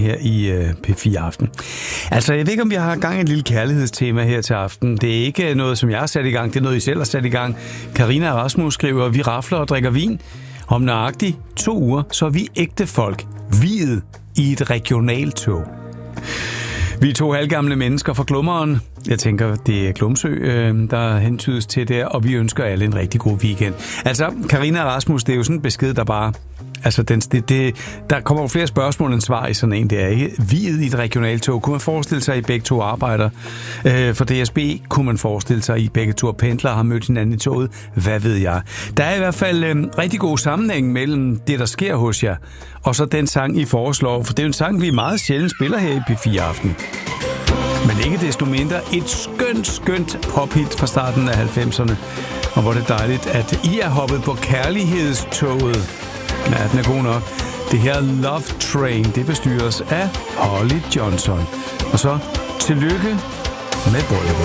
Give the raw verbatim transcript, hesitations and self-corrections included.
her i øh, P fire Aften. Altså, jeg ved ikke, om vi har gang i et lille kærlighedstema her til aften. Det er ikke noget, som jeg har sat i gang. Det er noget, I selv har sat i gang. Karina og Rasmus skriver, vi rafler og drikker vin. Om nøjagtigt to uger, så er vi ægte folk. Viet i et regionaltog. Vi er to halvgamle mennesker fra Glummeren. Jeg tænker, det er Glumsø, øh, der hentydes til der, og vi ønsker alle en rigtig god weekend. Altså, Karina og Rasmus, det er jo sådan en besked, der bare... Altså, den, det, det, der kommer jo flere spørgsmål end svar i sådan en der, ikke? Viet i et regionaltog. Kunne man forestille sig, at I begge to arbejder øh, for D S B? Kunne man forestille sig, at I begge to pendler og har mødt hinanden i toget? Hvad ved jeg? Der er i hvert fald øh, rigtig god sammenhæng mellem det, der sker hos jer, og så den sang, I foreslår. For det er jo en sang, vi meget sjældent spiller her i P fire Aften. Men ikke desto mindre et skønt, skønt pophit fra starten af halvfemserne. Og hvor det er dejligt, at I er hoppet på kærlighedstoget. Ja, den er god nok. Det her Love Train, det bestyres af Holly Johnson. Og så tillykke med brylluppet.